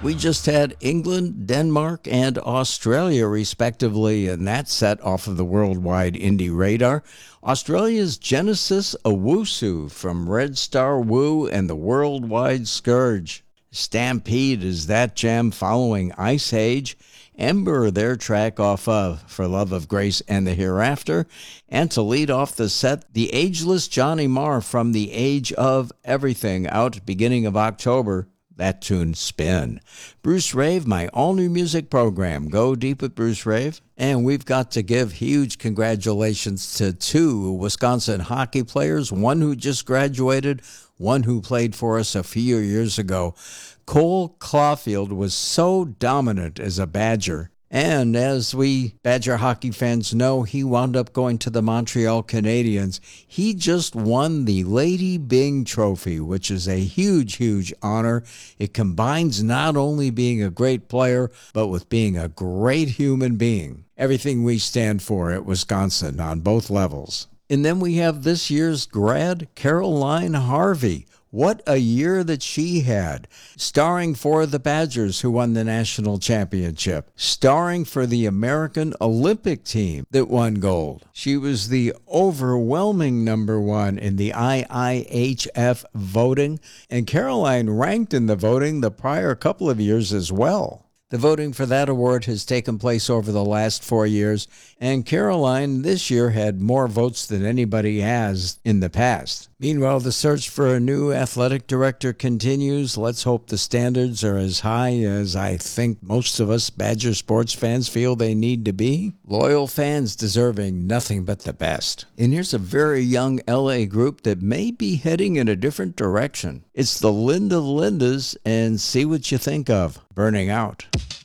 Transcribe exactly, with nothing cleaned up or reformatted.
We just had England, Denmark, and Australia, respectively, and that set off of the worldwide indie radar. Australia's Genesis Owusu from Red Star Woo and the Worldwide Scourge. Stampede is that jam following Ice Age. Ember, their track off of For Love of Grace and the Hereafter. And to lead off the set, the ageless Johnny Marr from The Age of Everything, out beginning of October. That tune, Spin. Bruce Rave, my all-new music program. Go deep with Bruce Rave. And we've got to give huge congratulations to two Wisconsin hockey players, one who just graduated, one who played for us a few years ago. Cole Caulfield was so dominant as a Badger. And as we Badger hockey fans know, he wound up going to the Montreal Canadiens. He just won the Lady Byng Trophy, which is a huge, huge honor. It combines not only being a great player, but with being a great human being. Everything we stand for at Wisconsin on both levels. And then we have this year's grad, Caroline Harvey. What a year that she had. Starring for the Badgers, who won the national championship. Starring for the American Olympic team that won gold. She was the overwhelming number one in the I I H F voting. And Caroline ranked in the voting the prior couple of years as well. The voting for that award has taken place over the last four years, and Caroline this year had more votes than anybody has in the past. Meanwhile, the search for a new athletic director continues. Let's hope the standards are as high as I think most of us Badger sports fans feel they need to be. Loyal fans deserving nothing but the best. And here's a very young L A group that may be heading in a different direction. It's the Linda Lindas, and see what you think of Burning Out.